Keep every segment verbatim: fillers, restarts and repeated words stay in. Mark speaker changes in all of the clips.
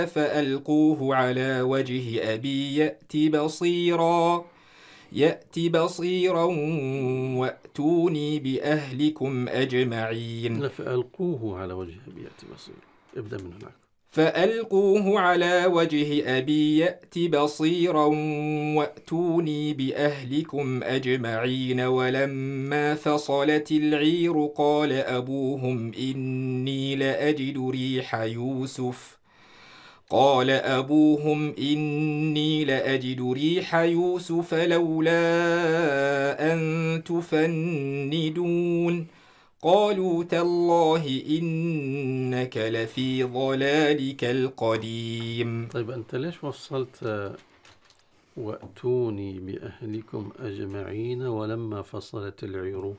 Speaker 1: فألقوه على وجه أبي يأت بصيرا يأت بصيرا وأتوني بأهلكم أجمعين.
Speaker 2: فألقوه على وجه أبي يأت بصيرا، ابدأ من هناك.
Speaker 1: فألقوه على وجه أبي يأت بصيرا وأتوني بأهلكم أجمعين. ولما فصلت العير قال أبوهم إني لأجد ريح يوسف قال أبوهم إني لأجد ريح يوسف لولا أن تفندون قالوا تالله إنك لفي ضلالك القديم.
Speaker 2: طيب أنت ليش وصلت وأتوني بأهلكم أجمعين ولما فصلت العير؟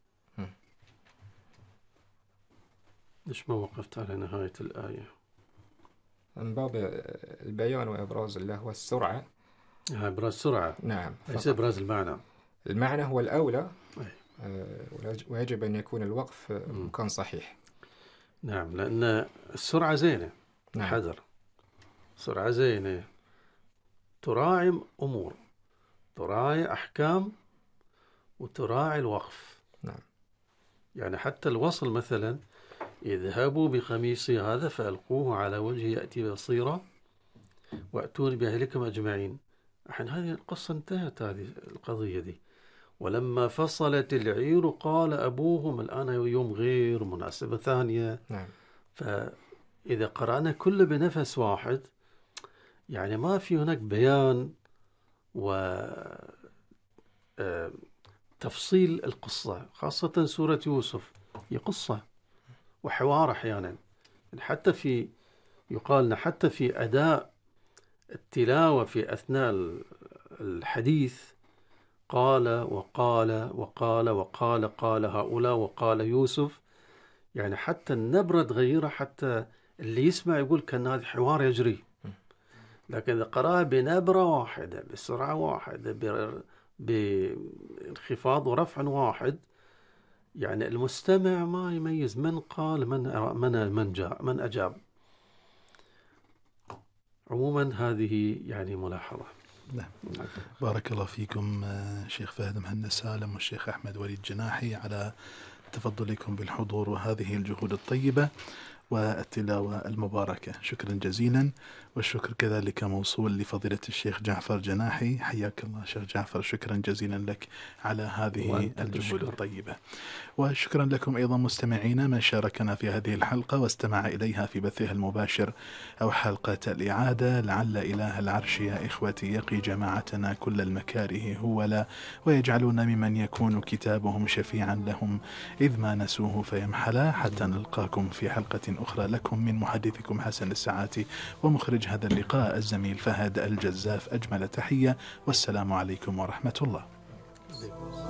Speaker 2: ليش ما وقفت على نهاية الآية؟
Speaker 1: من باب البيان وإبراز اللي هو السرعة.
Speaker 2: إبراز السرعة،
Speaker 1: نعم،
Speaker 2: ليس إبراز المعنى.
Speaker 1: المعنى هو الأولى.
Speaker 2: أي.
Speaker 1: ويجب أن يكون الوقف مكان صحيح.
Speaker 2: نعم، لأن السرعة زينة.
Speaker 1: نعم.
Speaker 2: حذر، سرعة زينة، تراعي أمور، تراعي أحكام، وتراعي الوقف.
Speaker 1: نعم.
Speaker 2: يعني حتى الوصل مثلا، اذهبوا بقميصي هذا فألقوه على وجه يأتي بصيرا وأتوني بأهلكم أجمعين. الحين هذه القصة انتهت، هذه القضية دي. ولما فصلت العير قال أبوهم، الآن يوم غير مناسبة ثانية.
Speaker 1: نعم.
Speaker 2: فإذا قرأنا كله بنفس واحد، يعني ما في هناك بيان وتفصيل القصة، خاصة سورة يوسف هي قصة وحوار أحيانا. حتى في يقال حتى في أداء التلاوة في أثناء الحديث قال وقال وقال وقال قال هؤلاء وقال يوسف، يعني حتى النبرة تغيرها، حتى اللي يسمع يقول كان هذا حوار يجري. لكن إذا قرأها بنبرة واحدة بسرعة واحدة بانخفاض ورفع واحد، يعني المستمع ما يميز من قال من من من جاء من أجاب. عموما هذه يعني ملاحظة.
Speaker 3: نعم. بارك الله فيكم شيخ فهد مهندس سالم والشيخ أحمد وليد جناحي على تفضلكم بالحضور وهذه الجهود الطيبة والتلاوة المباركة، شكرا جزيلا. والشكر كذلك موصول لفضيلة الشيخ جعفر جناحي، حياك الله شيخ جعفر، شكرا جزيلا لك على هذه الجهود الطيبة. وشكرا لكم أيضا مستمعينا من شاركنا في هذه الحلقة واستمع إليها في بثها المباشر أو حلقة الإعادة. لعل إله العرش يا إخوتي يقي جماعتنا كل المكاره هو لا، ويجعلون ممن يكون كتابهم شفيعا لهم إذ ما نسوه فيمحلا. حتى نلقاكم في حلقة أخرى، لكم من محدثكم حسن الساعاتي ومخرج هذا اللقاء الزميل فهد الجزاف أجمل تحية، والسلام عليكم ورحمة الله.